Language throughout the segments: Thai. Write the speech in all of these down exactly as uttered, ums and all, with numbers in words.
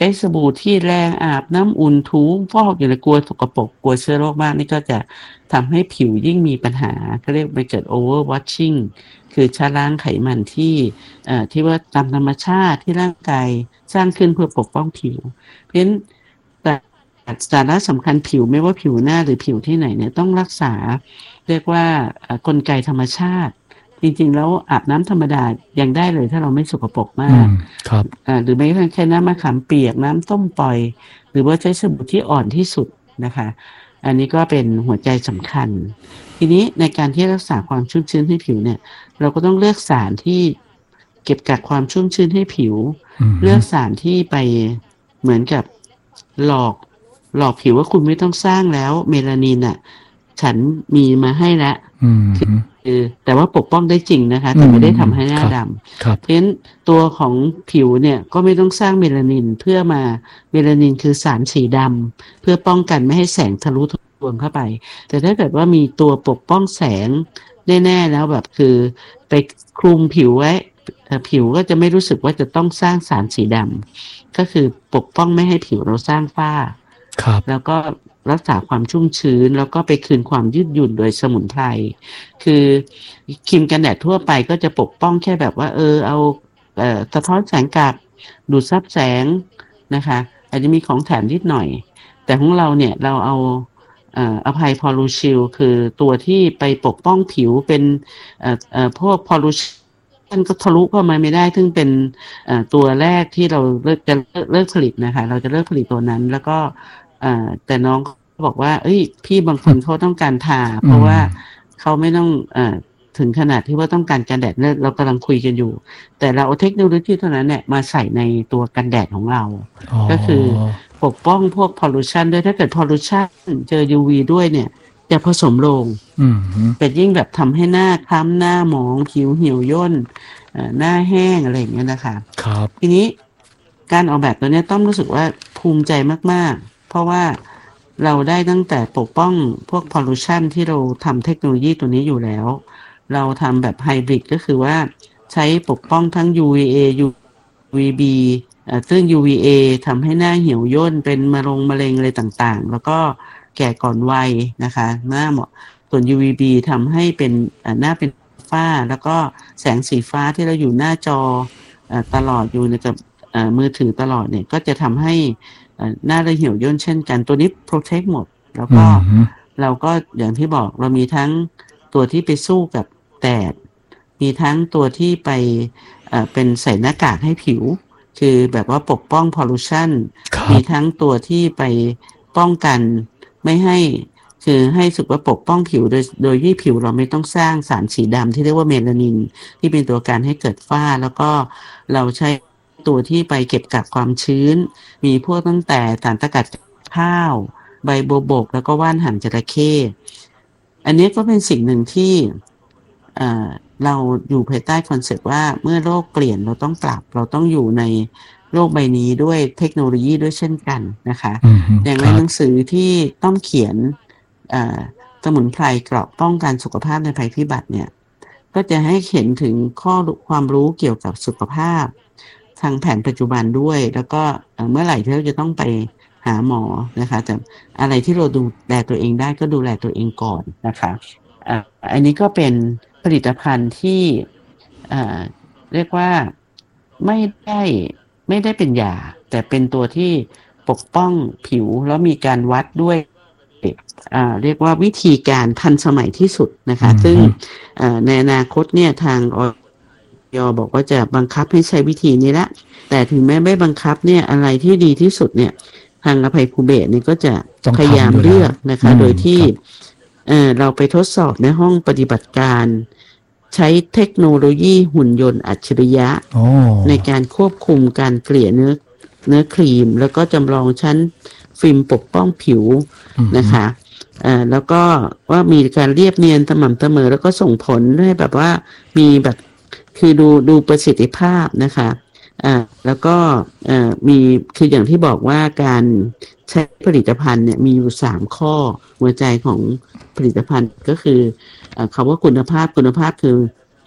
ช้สบู่ที่แรงอาบน้ำอุ่นถูฟอกอยู่เลยกลัวสกปรกกลัวเชื้อโรคมากนี่ก็จะทำให้ผิวยิ่งมีปัญหาเขาเรียกมันเกิด overwashing คือชะล้างไขมันที่เอ่อที่ว่าตามธรรมชาติที่ร่างกายสร้างขึ้นเพื่อปกป้องผิวเพราะฉะนั้นแต่สาระสำคัญผิวไม่ว่าผิวหน้าหรือผิวที่ไหนเนี่ยต้องรักษาเรียกว่าเอ่อกลไกธรรมชาติจริงๆแล้วอาบน้ำธรรมดายังได้เลยถ้าเราไม่สกปรกอืมากมครับอ่าหรือแม้กระทั่งใช้น้ำมะขามเปียกน้ำส้มปล่อยหรือว่าใช้สบู่ที่อ่อนที่สุดนะคะอันนี้ก็เป็นหัวใจสำคัญทีนี้ในการที่รักษาความชุ่มชื้นให้ผิวเนี่ยเราก็ต้องเลือกสารที่เก็บกักความชุ่มชื้นให้ผิวอืเลือกมสารที่ไปเหมือนกับหลอกหลอกผิวว่าคุณไม่ต้องสร้างแล้วเมลานินอ่ะฉันมีมาให้แล้วอืมคือแต่ว่าปกป้องได้จริงนะคะอืแต่ไม่ได้มทำให้หครับน้าดครับำเพราะฉะนั้นตัวของผิวเนี่ยก็ไม่ต้องสร้างเมลานินเพื่อมาเมลานินคือสารสีดำเพื่อป้องกันไม่ให้แสงทะลุทะลวงเข้าไปแต่ถ้าเกิดว่ามีตัวปกป้องแสงแน่ๆแล้วแบบคือไปคลุมผิวไว้เอ่อผิวก็จะไม่รู้สึกว่าจะต้องสร้างสารสีดำก็คือปกป้องไม่ให้ผิวเราสร้างฝ้าครับแล้วก็รักษาความชุ่มชื้นแล้วก็ไปคืนความยืดหยุ่นโดยสมุนไพร คือครีมกันแดดทั่วไปก็จะปกป้องแค่แบบว่าเออเอาเอ่อสะท้อนแสงกลับดูดซับแสงนะคะอาจจะมีของแถมนิดหน่อยแต่ของเราเนี่ยเราเอาเอ่ออภัยพอลูชิลคือตัวที่ไปปกป้องผิวเป็นเอ่อเอ่อพวกพอลูชันก็ทะลุเข้ามาไม่ได้ซึ่งเป็นเอ่อตัวแรกที่เราเลิกจะเลิกเลิกผลิตนะคะเราจะเลิกผลิตตัวนั้นแล้วก็เอ่อแต่น้องก็บอกว่าเอ้ยพี่บางคนเขาต้องการทาเพอืมราะว่า เขาไม่ต้องเอ่อถึงขนาดที่ว่าต้องการกันแดดเนี่ยเรากำลังคุยกันอยู่แต่เราเอาเทคโนโลยีเท่านั้นเนี่ยมาใส่ในตัวกันแดดของเราอ๋อก็คือปกป้องพวก pollution ด้วยถ้าเกิด pollution เจอ ยู วี ด้วยเนี่ยจะผสมลงอืมเป็นยิ่งแบบทำให้หน้าคล้ำหน้าหมองผิวเหี่ยวย่นเอ่อหน้าแห้งอะไรอย่างเงี้ยนะคะครับทีนี้การออกแบบตัวเนี้ยต้องรู้สึกว่าภูมิใจมากๆเพราะว่า เราได้ตั้งแต่ปกป้องพวก pollution ที่เราทำเทคโนโลยีตัวนี้อยู่แล้ว เราทำแบบไฮบริดก็คือว่าใช้ปกป้องทั้ง ยู วี เอ ยู วี บี เอ่อซึ่ง ยู วี เอ ทำให้หน้าเหี่ยวย่นเป็นมะรงมะเร็งอะไรต่างๆ แล้วก็แก่ก่อนวัยนะคะหน้าเหมาะส่วน ยู วี บี ทำให้เป็นเอ่อหน้าเป็นฝ้าแล้วก็แสงสีฟ้าที่เราอยู่หน้าจอเอ่อตลอดอยู่ในกับเอ่อมือถือตลอดเนี่ยก็จะทำให้ เอ่อหน้าเราเหี่ยวย่นเช่นกันตัวนี้ protect หมดแล้วอืก็มเราก็อย่างที่บอกเรามีทั้งตัวที่ไปสู้กับแดดมีทั้งตัวที่ไปเอ่อเป็นใส่หน้ากากให้ผิวคือแบบว่าปกป้อง pollution มีครับทั้งตัวที่ไปป้องกันไม่ให้คือให้รู้สึกว่าปกป้องผิวโดยโดยที่ผิวเราไม่ต้องสร้างสารสีดำที่เรียกว่าเมลานินที่เป็นตัวการให้เกิดฝ้าแล้วก็เราใช้ตัวที่ไปเก็บกักความชื้น มีพวกตั้งแต่สารสกัดจากข้าวใบบัวบกแล้วก็ว่านหางจระเข้อันนี้ก็เป็นสิ่งหนึ่งที่เอ่อเราอยู่ภายใต้คอนเซ็ปต์ว่าเมื่อโลกเปลี่ยนเราต้องปรับเราต้องอยู่ในโลกใบนี้ด้วยเทคโนโลยีด้วยเช่นกันนะคะอืมอย่างในครับหนังสือที่ต้องเขียนเอ่อสมุนไพรเกราะป้องกันสุขภาพในภัยพิบัติเนี่ยก็จะให้เห็นถึงข้อความรู้เกี่ยวกับสุขภาพ ทางแผนปัจจุบันด้วยแล้วก็เอ่อเมื่อไหร่ที่เราจะต้องไปหาหมอนะคะแต่อะไรที่เราดูแลตัวเองได้ก็ดูแลตัวเองก่อนนะคะอ่าอันนี้ก็เป็นผลิตภัณฑ์ที่อ่าเรียกว่าไม่ได้ไม่ได้เป็นยาแต่เป็นตัวที่ปกป้องผิวแล้วมีการวัดด้วยอ่าเรียกว่าวิธีการทันสมัยที่สุดนะอืคะซึ่งมเอ่อในอนาคตเนี่ยทาง ยบอกว่าจะบังคับให้ใช้วิธีนี้ละแต่ถึงแม้ไม่บังคับเนี่ยอะไรที่ดีที่สุดเนี่ยทางอภัยภูเบศรเนี่ยก็จะต้องพยายามทำอยู่แล้วเลือกนะคะอืมโดยที่ครับเอ่อเราไปทดสอบในห้องปฏิบัติการใช้เทคโนโลยีหุ่นยนต์อัจฉริยะโอ้ในการควบคุมการเกลี่ยเนื้อเนื้อครีมแล้วก็จำลองชั้นฟิล์มปกป้องผิวอืมนะคะเอ่อแล้วก็ว่ามีการเรียบเนียนสม่ำเสมอแล้วก็ส่งผลให้แบบว่ามีแบบ คือดูดูประสิทธิภาพนะคะอ่าแล้วก็เอ่อมีคืออย่างที่บอกว่าการใช้ผลิตภัณฑ์เนี่ยมีอยู่สามข้อหัวใจของผลิตภัณฑ์ก็คือเอ่อคำว่าคุณภาพคุณภาพคือต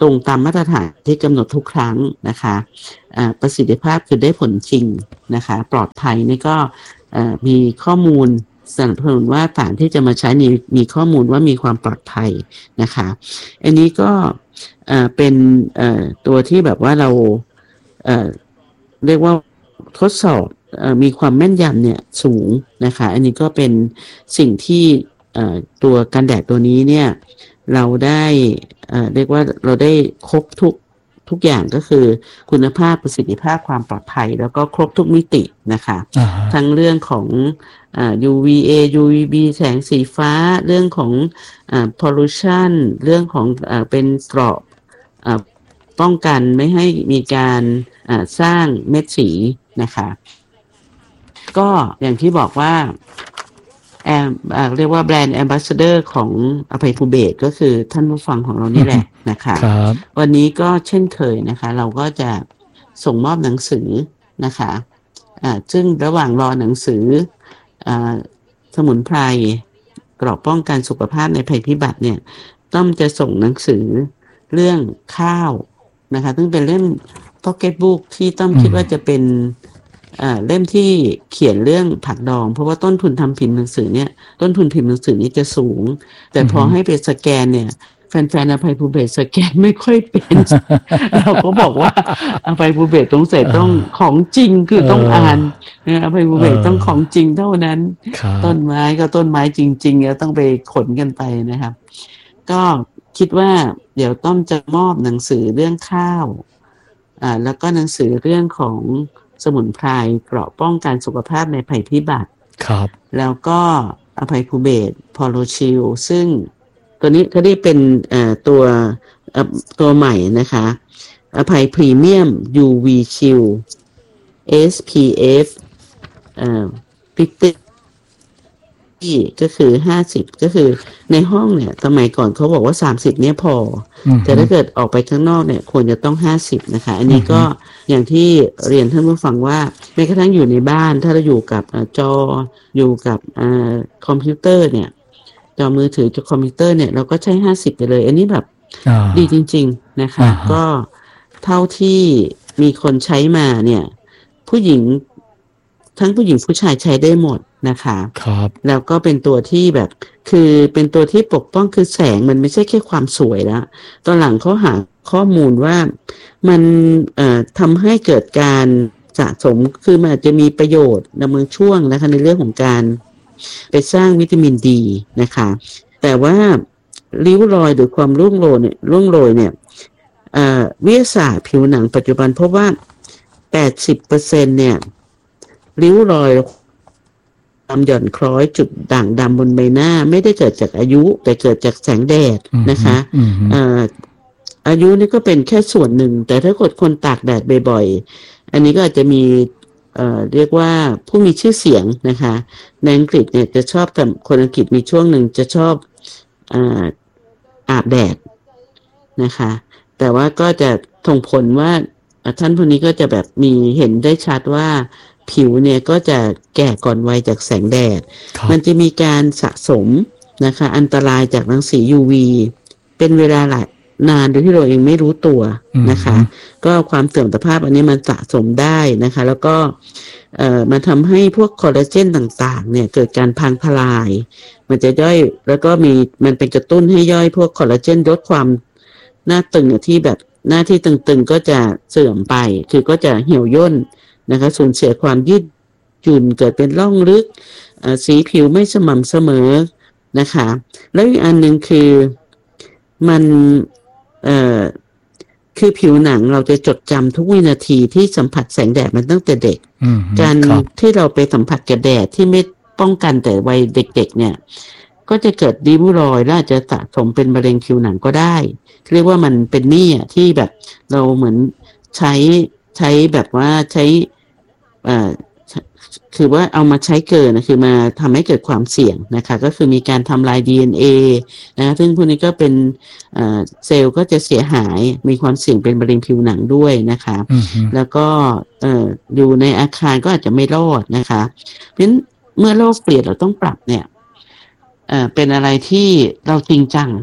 ตรงตามมาตรฐานที่กำหนดทุกครั้งนะคะประสิทธิภาพคือได้ผลจริงนะคะปลอดภัยนี่ก็มีข้อมูลสนับสนุนว่าสารที่จะมาใช้มีมีข้อมูลว่ามีความปลอดภัยนะคะอันนี้ก็เป็นตัวที่แบบว่าเราเรียกว่าทดสอบมีความแม่นยำเนี่ยสูงนะคะอันนี้ก็เป็นสิ่งที่ตัวกันแดดตัวนี้เนี่ยเราได้เรียกว่าเราได้ครบทุกทุกอย่างก็คือคุณภาพประสิทธิภาพความปลอดภัยแล้วก็ครบทุกมิตินะคะ uh-huh. ทั้งเรื่องของอ่า ยู วี เอ ยู วี บี แสงสีฟ้าเรื่องของอ่า pollution เรื่องของอ่าเป็นเกราะอ่าป้องกันไม่ให้มีการอ่าสร้างเม็ดสีนะคะก็อย่างที่บอกว่าแอมเรียกว่าแบรนด์แอมบาสเดอร์ของอภัยภูเบศรก็คือท่านผู้ฟังของเรานี่แหละนะคะวันนี้ก็เช่นเคยนะคะเราก็จะส่งมอบหนังสือนะคะอ่าซึ่งระหว่างรอหนังสืออ่าสมุนไพรเกราะป้องกันสุขภาพในภัยพิบัติเนี่ยต้องจะส่งหนังสือเรื่องข้าวนะคะซึ่งเป็นเล่มพ็อกเก็ตบุ๊กที่ต้องคิดว่าจะเป็นอ่าเล่มที่เขียนเรื่องผักดองเพราะว่าต้นทุนทำพิมพ์หนังสือเนี่ยต้นทุนพิมพ์หนังสือนี้จะสูงแต่พอให้ไปสแกนเนี่ยแฟนๆอภัยภูเบศรสแกนไม่ค่อยเป็น เราก็บอกว่าอภัยภูเบศรต้องเสร็จต้องของจริงคือต้องอ่านนะอภัยภูเบศรต้องของจริงเท่านั้นต้นไม้ก็ต้นไม้จริงๆแล้วต้องไปขนกันไปนะครับก็คิดว่าเดี๋ยวต้อมจะมอบหนังสือเรื่องข้าวอ่าแล้วก็หนังสือเรื่องของสมุนไพรเกราะป้องกันสุขภาพในภัยพิบัติครับแล้วก็อภัยภูเบศรพอโลชิลซึ่งตัวนี้เขาได้เป็นเอ่อตัวเอ่อตัวใหม่นะคะอภัยพรีเมียม ยู วี Shield เอส พี เอฟ เอ่อห้าสิบก็คือห้าสิบก็คือในห้องเนี่ยสมัยก่อนเขาบอกว่าสามสิบเนี่ยพอแต่ถ้าเกิดออกไปข้างนอกเนี่ยควรจะต้องห้าสิบนะคะอันนี้ก็อย่างที่เรียนท่านผู้ฟังว่าแม้กระทั่งอยู่ในบ้านถ้าเราอยู่กับจออยู่กับคอมพิวเตอร์เนี่ยจอมือถือจอคอมพิวเตอร์เนี่ยเราก็ใช้ห้าสิบไปเลยอันนี้แบบดีจริงๆนะคะก็เท่าที่มีคนใช้มาเนี่ยผู้หญิงทั้งผู้หญิงผู้ชายใช้ได้หมดนะคะครับแล้วก็เป็นตัวที่แบบคือเป็นตัวที่ปกป้องคือแสงมันไม่ใช่แค่ความสวยแล้วตอนหลังเขาหาข้อมูลว่ามันเอ่อทำให้เกิดการสะสมคือมันอาจจะมีประโยชน์ในบางช่วงนะคะในเรื่องของการไปสร้างวิตามินดีนะคะแต่ว่าริ้วรอยหรือความร่วงโรยเนี่ยร่วงโรยเนี่ยเอ่อวิทยาศาสตร์ผิวหนังปัจจุบันพบว่า แปดสิบเปอร์เซ็นต์ เนี่ยริ้วรอยดำหย่อนคล้อยจุดด่างดำบนใบหน้าไม่ได้เกิดจากอายุแต่เกิดจากแสงแดดนะคะอ่าอายุนี่ก็เป็นแค่ส่วนหนึ่งแต่ถ้าเกิดคนตากแดดบ่อยๆอันนี้ก็อาจจะมีเอ่อเรียกว่าผู้มีชื่อเสียงนะคะในอังกฤษเนี่ยจะชอบแต่คนอังกฤษมีช่วงหนึ่งจะชอบอ่าอาบแดดนะคะแต่ว่าก็จะส่งผลว่าท่านผู้นี้ก็จะแบบมีเห็นได้ชัดว่าผิวเนี่ยก็จะแก่ก่อนวัยจากแสงแดดมันจะมีการสะสมนะคะอันตรายจากรังสี ยู วี เป็นเวลาหลายนานโดยที่เราเองไม่รู้ตัวนะคะก็ความเสื่อมสภาพอันนี้มันสะสมได้นะคะแล้วก็เอ่อมันทำให้พวกคอลลาเจนต่างๆเนี่ยเกิดการพังทลายมันจะย่อยแล้วก็มีมันเป็นกระตุ้นให้ย่อยพวกคอลลาเจนลดความหน้าตึงที่แบบหน้าที่ตึงๆก็จะเสื่อมไปคือก็จะเหี่ยวย่นนะคะสูญเสียความยืดหยุ่นเกิดเป็นร่องลึกสีผิวไม่สม่ำเสมอนะคะแล้วอีกอันหนึ่งคือมันเอ่อคือผิวหนังเราจะจดจำทุกวินาทีที่สัมผัสแสงแดดมันตั้งแต่เด็กการที่เราไปสัมผัสกับแดดที่ไม่ป้องกันแต่วัยเด็กๆเนี่ยก็จะเกิดริ้วรอยและอาจจะสะสมเป็นมะเร็งผิวหนังก็ได้เรียกว่ามันเป็นหนี้ที่แบบเราเหมือนใช้ใช้แบบว่าใช้เอ่อคือว่าเอามาใช้เกินนะคือมาทำให้เกิดความเสี่ยงนะคะก็คือมีการทำลาย ดี เอ็น เอ นะซึ่งพวกนี้ก็เป็นเอ่อเซลล์ก็จะเสียหายมีความเสี่ยงเป็นมะเร็งผิวหนังด้วยนะคะแล้วก็เอ่ออยู่ในอาคารก็อาจจะไม่รอดนะคะเพราะฉะนั้นเมื่อโลกเปลี่ยนเราต้องปรับเนี่ยเอ่อเป็นอะไรที่เราจริงจัง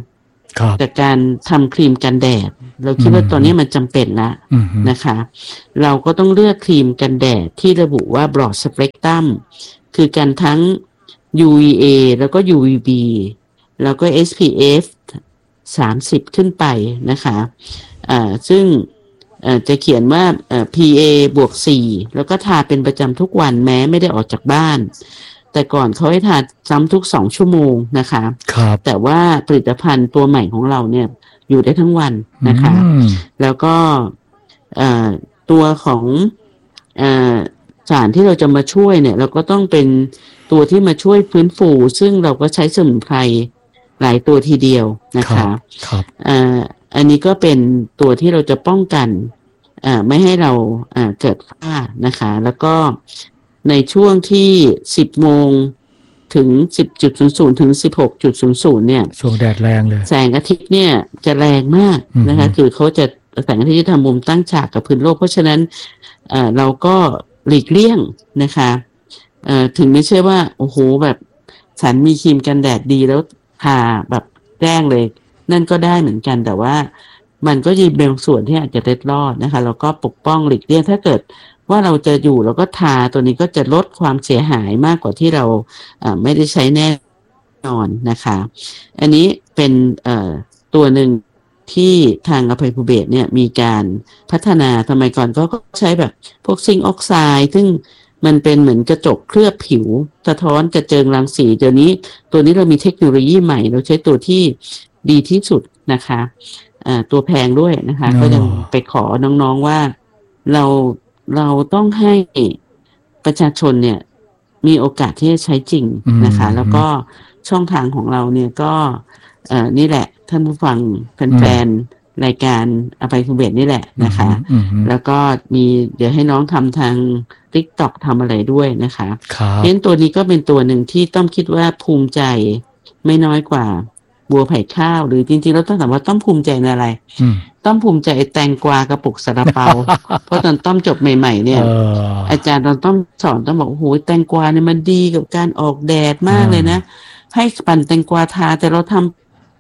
จากการทำครีมกันแดดเราคิดว่าตอนนี้มันจำเป็นแล้วนะคะเราก็ต้องเลือกครีมกันแดดที่ระบุว่า broad spectrum คือกันทั้ง ยู วี เอ แล้วก็ ยู วี บี แล้วก็ เอส พี เอฟ สามสิบขึ้นไปนะคะอ่าซึ่งจะเขียนว่า พี เอ บวกสี่แล้วก็ทาเป็นประจำทุกวันแม้ไม่ได้ออกจากบ้านแต่ก่อนเขาให้ทาซ้ำทุกสองชั่วโมงนะคะแต่ว่าผลิตภัณฑ์ตัวใหม่ของเราเนี่ยอยู่ได้ทั้งวันนะคะแล้วก็ตัวของสารที่เราจะมาช่วยเนี่ยเราก็ต้องเป็นตัวที่มาช่วยฟื้นฟูซึ่งเราก็ใช้สมุนไพรหลายตัวทีเดียวนะคะอันนี้ก็เป็นตัวที่เราจะป้องกันไม่ให้เราเกิดฝ้านะคะแล้วก็ในช่วงที่สิบโมงถึง สิบจุดศูนย์ศูนย์ ถึง สิบหกจุดศูนย์ศูนย์ เนี่ยช่วงแดดแรงเลยแสงอาทิตย์เนี่ยจะแรงมากนะคะคือเขาจะแสงอาทิตย์จะทำมุมตั้งฉากกับพื้นโลกเพราะฉะนั้นเราก็หลีกเลี่ยงนะคะถึงไม่ใช่ว่าโอ้โหแบบฉันมีครีมกันแดดดีแล้วทาแบบแจ้งเลยนั่นก็ได้เหมือนกันแต่ว่ามันก็จะเป็นส่วนที่อาจจะเล็ดรอดนะคะแล้วก็ปกป้องหลีกเลี่ยงถ้าเกิดว่าเราจะอยู่แล้วก็ทาตัวนี้ก็จะลดความเสียหายมากกว่าที่เราไม่ได้ใช้แน่นอนนะคะอันนี้เป็นตัวหนึ่งที่ทางอภัยภูเบศเนี่ยมีการพัฒนาทำไมก่อนก็ใช้แบบพวกซิงค์ออกไซด์ซึ่งมันเป็นเหมือนกระจกเคลือบผิวสะท้อนกระเจิงรังสีเดี๋ยวนี้ตัวนี้เรามีเทคโนโลยีใหม่เราใช้ตัวที่ดีที่สุดนะคะตัวแพงด้วยนะคะ oh. ก็ยังไปขอน้องๆว่าเราเราต้องให้ประชาชนเนี่ยมีโอกาสที่จะใช้จริงนะคะ mm-hmm. แล้วก็ช่องทางของเราเนี่ยก็นี่แหละท่านผู้ฟังแฟนๆรายการอภัยภูเบศนี่แหละนะคะ mm-hmm. แล้วก็มีเดี๋ยวให้น้องทำทาง TikTok ทำอะไรด้วยนะคะเพราะฉะนั้นตัวนี้ก็เป็นตัวหนึ่งที่ต้องคิดว่าภูมิใจไม่น้อยกว่าบัวไผ่ข้าวหรือจริงๆแล้วต้องถามว่าต้องภูมิใจในอะไรต้องภูมิใจแตงกวากระปุกซาลาเปา เพราะตอนต้อมจบใหม่ๆเนี่ย อาจารย์ตอนต้อมสอนต้องบอกโอ้โหแตงกวาเนี่ยมันดีกับการออกแดดมากเลยนะให้ปั่นแตงกวาทาแต่เราทำ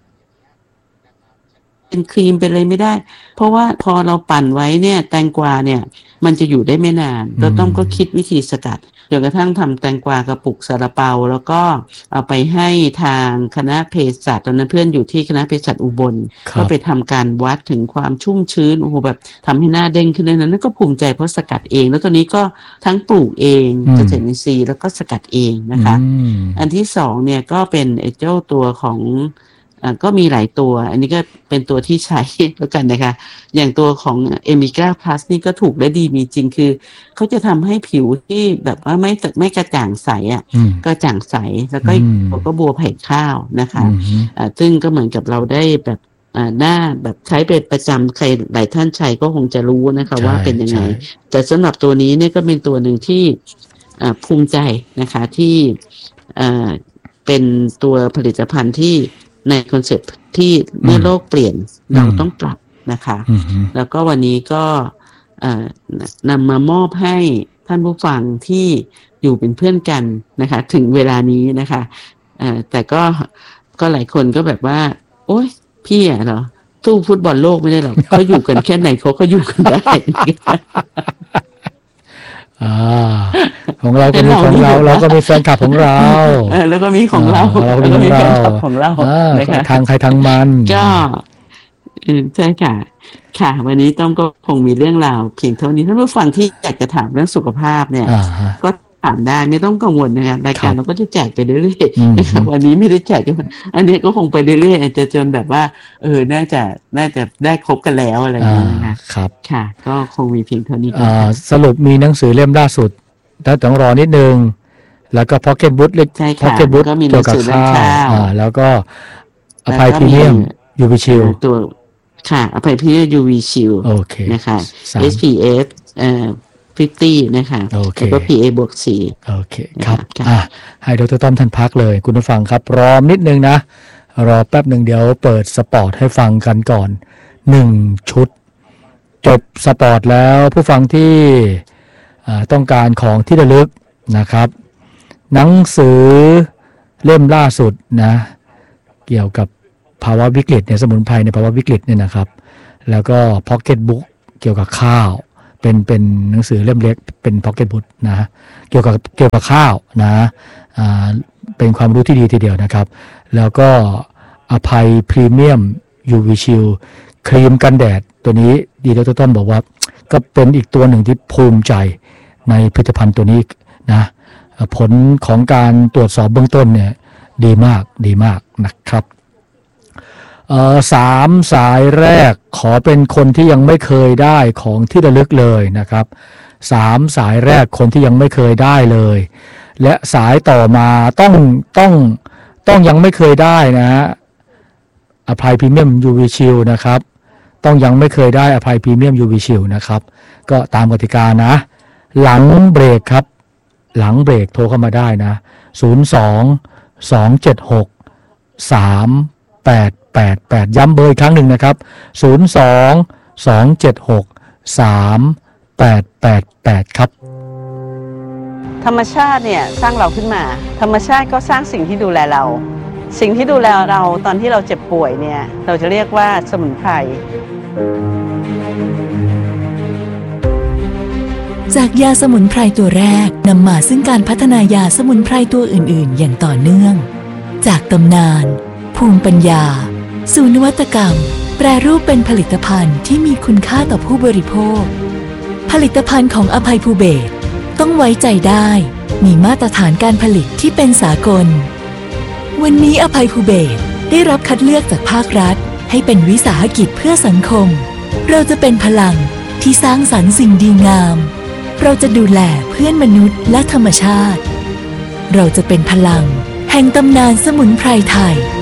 เป็นครีมเป็นอะไรไม่ได้เพราะว่าพอเราปั่นไว้เนี่ยแตงกวาเนี่ยมันจะอยู่ได้ไม่นานเราต้องก็คิดวิธีสกัดจนกระทั่งทำแตงกวากระปุกซาลาเปาแล้วก็เอาไปให้ทางคณะเภสัชตอนนั้นเพื่อนอยู่ที่คณะเภสัชอุบลก็ไปทำการวัดถึงความชุ่มชื้นโอ้โหแบบทำให้หน้าเด้งขึ้นเลยนั้นก็ภูมิใจเพราะสกัดเองแล้วตัวนี้ก็ทั้งปลูกเองเกษตรอินทรีย์แล้วก็สกัดเองนะคะอันที่สองเนี่ยก็เป็นไอ้เจ้าตัวของอ่าก็มีหลายตัวอันนี้ก็เป็นตัวที่ใช้แล้วกันนะคะอย่างตัวของเอมิก้าพลัสนี่ก็ถูกและดีมีจริงคือเขาจะทำให้ผิวที่แบบว่าไม่ไม่กระจ่างใสอ่ะกระจ่างใสแล้วก็ก็บัวไผ่ข้าวนะคะอ่าซึ่งก็เหมือนกับเราได้แบบอ่าหน้าแบบใช้เป็นประจำใครหลายท่านใช้ก็คงจะรู้นะคะว่าเป็นยังไงแต่สำหรับตัวนี้เนี่ยก็เป็นตัวหนึ่งที่อ่าภูมิใจนะคะที่อ่าเป็นตัวผลิตภัณฑ์ที่ในคอนเซ็ปต์ที่เมื่อโลกเปลี่ยนเราต้องปรับนะคะแล้วก็วันนี้ก็นำมามอบให้ท่านผู้ฟังที่อยู่เป็นเพื่อนกันนะคะถึงเวลานี้นะคะแต่ก็ก็หลายคนก็แบบว่าโอ๊ยพี่อะเหรอสู้ฟุตบอลโลกไม่ได้หรอกเขาอยู่กันแค่ไหนเขาก็อยู่กันได้อ่าของเราก็มีของเราเราก็มีแฟนคลับของเราแล้วก็มีของเราเราก็มีแฟนคลับของเราทางใครทางมันก็ใช่ค่ะค่ะวันนี้ต้องก็คงมีเรื่องราวเพียงเท่านี้ท่านผู้ฟังที่อยากจะถามเรื่องสุขภาพเนี่ยก็ถามได้ไม่ต้องกังวลนะคะรายการเราก็จะแจกไปเรื่อยๆนะคะวันนี้ไม่ได้แจกอันนี้ก็คงไปเรื่อยๆจะจนแบบว่าเออน่าจะน่าจะได้ครบกันแล้วอะไรอย่างเงี้ยนะครับค่ะก็คงมีเพียงเท่านี้ก็สรุปมีหนังสือเล่มล่าสุดแต่ต้องรอนิดนึงแล้วก็พ็อกเก็ตบุ๊กเล็กพ็อกเก็ตบุ๊กเกี่ยวกับข้าวแล้วก็อภัยพรีเมียม ยู วี Shield ตัวค่ะอภัยพรีเมียม ยู วี Shield โอเคนะคะ เอส พี เอฟ เอ่อห้าสิบนะคะแล้วก็ พี เอ บวกสี่โอเคครับอ่ะให้ดร.ต้อมท่านพักเลยคุณผู้ฟังครับรอนิดนึงนะรอแป๊บนึงเดี๋ยวเปิดสปอร์ตให้ฟังกันก่อนหนึ่งชุดจบสปอร์ตแล้วผู้ฟังที่ต้องการของที่ระลึกนะครับหนังสือเล่มล่าสุดนะเกี่ยวกับภาวะวิกฤตเนี่ยสมุนไพรในภาวะวิกฤตเนี่ยนะครับแล้วก็พ็อกเก็ตบุ๊กเกี่ยวกับข้าวเป็นเป็นหนังสือเล่มเล็กเป็นพ็อกเก็ตบุ๊กนะเกี่ยวกับเกี่ยวกับข้าวนะอ่าเป็นความรู้ที่ดีทีเดียวนะครับแล้วก็อภัยพรีเมียม ยู วี Shield ครีมกันแดดตัวนี้ดีดร.ต้อมบอกว่าก็เป็นอีกตัวหนึ่งที่ภูมิใจในผลิตภัณฑ์ตัวนี้นะผลของการตรวจสอบเบื้องต้นเนี่ยดีมากดีมากนะครับเอ่อสามสายแรกขอเป็นคนที่ยังไม่เคยได้ของที่ระลึกเลยนะครับสามสายแรกคนที่ยังไม่เคยได้เลยและสายต่อมาต้องต้องต้องยังไม่เคยได้นะฮะอภัยพรีเมียม ยู วี Shield นะครับต้องยังไม่เคยได้อภัยพรีเมียม ยู วี Shield นะครับก็ตามกติกานะหลังเบรกครับหลังเบรกโทรเข้ามาได้นะศูนย์ สอง สอง เจ็ด หก สาม แปด แปด แปดย้ำเบอร์อีกครั้งหนึ่งนะครับศูนย์ สอง สอง เจ็ด หก สาม แปด แปด แปดครับธรรมชาติเนี่ยสร้างเราขึ้นมาธรรมชาติก็สร้างสิ่งที่ดูแลเราสิ่งที่ดูแลเราตอนที่เราเจ็บป่วยเนี่ยเราจะเรียกว่าสมุนไพรจากยาสมุนไพรตัวแรกนำมาซึ่งการพัฒนายาสมุนไพรตัวอื่นๆอย่างต่อเนื่องจากตำนานภูมิปัญญาสู่นวัตกรรมแปรรูปเป็นผลิตภัณฑ์ที่มีคุณค่าต่อผู้บริโภคผลิตภัณฑ์ของอภัยภูเบศรต้องไว้ใจได้มีมาตรฐานการผลิตที่เป็นสากลวันนี้อภัยภูเบศรได้รับคัดเลือกจากภาครัฐให้เป็นวิสาหกิจเพื่อสังคมเราจะเป็นพลังที่สร้างสรรค์สิ่งดีงามเราจะดูแลเพื่อนมนุษย์และธรรมชาติเราจะเป็นพลังแห่งตำนานสมุนไพรไทย